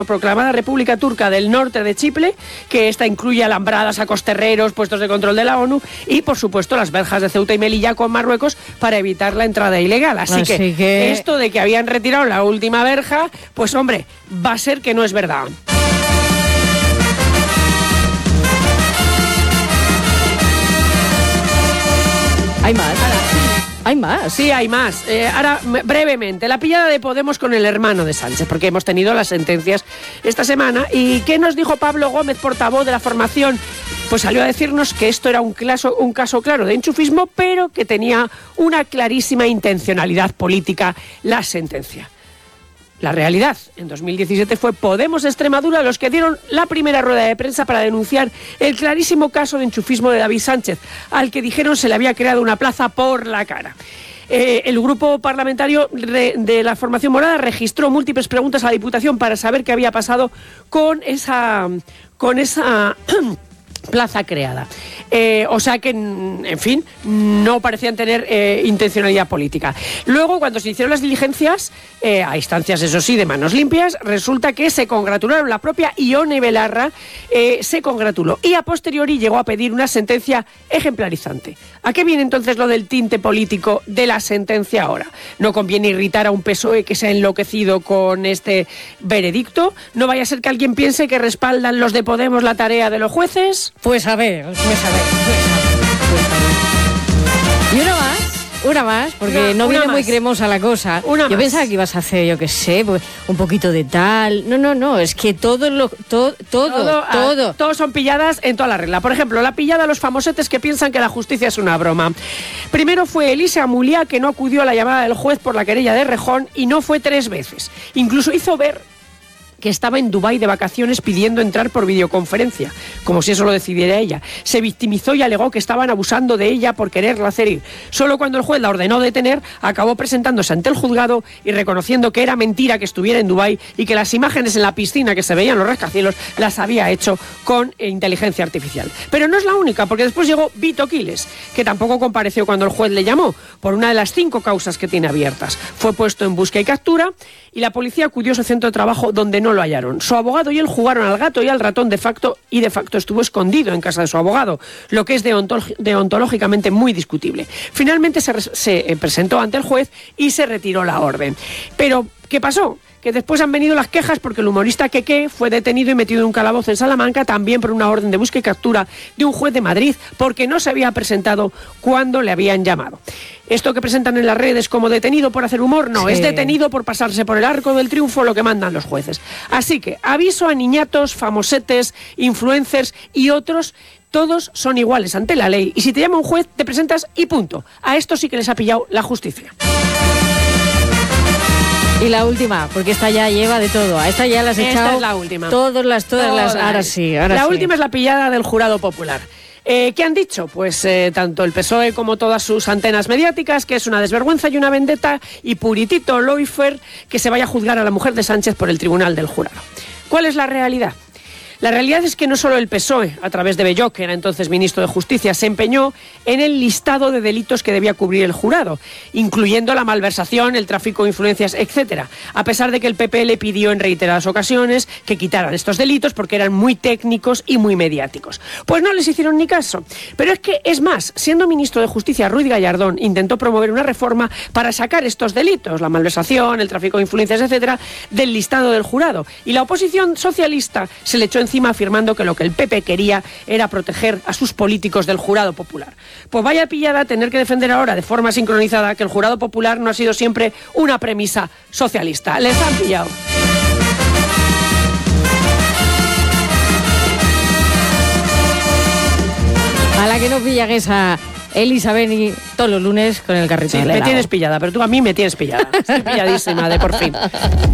proclamada República Turca del Norte de Chipre, que esta incluye alambradas, acosterreros, puestos de control de la ONU y, por supuesto, las verjas de Ceuta y Melilla con Marruecos para evitar la entrada ilegal. Así que esto de que habían retirado la última verja, pues hombre, va a ser que no es verdad. Hay más. ¿Hay más? Sí, hay más. Ahora, brevemente, la pillada de Podemos con el hermano de Sánchez, porque hemos tenido las sentencias esta semana. ¿Y qué nos dijo Pablo Gómez, portavoz de la formación? Pues salió a decirnos que esto era un caso claro de enchufismo, pero que tenía una clarísima intencionalidad política la sentencia. La realidad, en 2017 fue Podemos de Extremadura los que dieron la primera rueda de prensa para denunciar el clarísimo caso de enchufismo de David Sánchez, al que dijeron se le había creado una plaza por la cara. El grupo parlamentario de la formación morada registró múltiples preguntas a la Diputación para saber qué había pasado con esa plaza creada. O sea que, en fin, no parecían tener intencionalidad política. Luego, cuando se hicieron las diligencias, a instancias, eso sí, de manos limpias, resulta que se congratularon. La propia Ione Belarra se congratuló y a posteriori llegó a pedir una sentencia ejemplarizante. ¿A qué viene entonces lo del tinte político de la sentencia ahora? ¿No conviene irritar a un PSOE que se ha enloquecido con este veredicto? ¿No vaya a ser que alguien piense que respaldan los de Podemos la tarea de los jueces? Pues a ver. Y una más, porque no viene muy cremosa la cosa. Yo pensaba que ibas a hacer, yo qué sé, pues, un poquito de tal. No, es que todo son pilladas en toda la regla. Por ejemplo, la pillada a los famosetes que piensan que la justicia es una broma. Primero fue Elisa Amuliá, que no acudió a la llamada del juez por la querella de Rejón y no fue 3 veces. Incluso hizo ver que estaba en Dubái de vacaciones pidiendo entrar por videoconferencia, como si eso lo decidiera ella. Se victimizó y alegó que estaban abusando de ella por quererla hacer ir. Solo cuando el juez la ordenó detener, acabó presentándose ante el juzgado y reconociendo que era mentira que estuviera en Dubái y que las imágenes en la piscina que se veían los rascacielos las había hecho con inteligencia artificial. Pero no es la única, porque después llegó Vito Quiles, que tampoco compareció cuando el juez le llamó, por una de las 5 causas que tiene abiertas. Fue puesto en busca y captura y la policía acudió a su centro de trabajo donde no lo hallaron. Su abogado y él jugaron al gato y al ratón de facto estuvo escondido en casa de su abogado, lo que es deontológicamente muy discutible. Finalmente se presentó ante el juez y se retiró la orden. Pero, ¿qué pasó? Que después han venido las quejas porque el humorista Keke fue detenido y metido en un calabozo en Salamanca, también por una orden de busca y captura de un juez de Madrid, porque no se había presentado cuando le habían llamado. Esto que presentan en las redes como detenido por hacer humor, no, sí. Es detenido por pasarse por el arco del triunfo, lo que mandan los jueces. Así que, aviso a niñatos, famosetes, influencers y otros. Todos son iguales ante la ley y si te llama un juez, te presentas y punto. A esto sí que les ha pillado la justicia. Y la última, porque esta ya lleva de todo. A esta ya las he echado. Esta es la última. Todas las. Ahora sí. La última es la pillada del jurado popular. ¿Qué han dicho? Pues tanto el PSOE como todas sus antenas mediáticas, que es una desvergüenza y una vendetta, y puritito Loifer, que se vaya a juzgar a la mujer de Sánchez por el tribunal del jurado. ¿Cuál es la realidad? La realidad es que no solo el PSOE, a través de Belloc, que era entonces ministro de Justicia, se empeñó en el listado de delitos que debía cubrir el jurado, incluyendo la malversación, el tráfico de influencias, etc. A pesar de que el PP le pidió en reiteradas ocasiones que quitaran estos delitos porque eran muy técnicos y muy mediáticos. Pues no les hicieron ni caso. Pero es que, es más, siendo ministro de Justicia, Ruiz Gallardón intentó promover una reforma para sacar estos delitos, la malversación, el tráfico de influencias, etc., del listado del jurado. Y la oposición socialista se le echó encima afirmando que lo que el PP quería era proteger a sus políticos del jurado popular. Pues vaya pillada tener que defender ahora de forma sincronizada que el jurado popular no ha sido siempre una premisa socialista. Les han pillado. A la que no pillan esa Elisa Beni todos los lunes con el carrito. Sí, me tienes pillada, pero tú a mí me tienes pillada. Estoy pilladísima de por fin.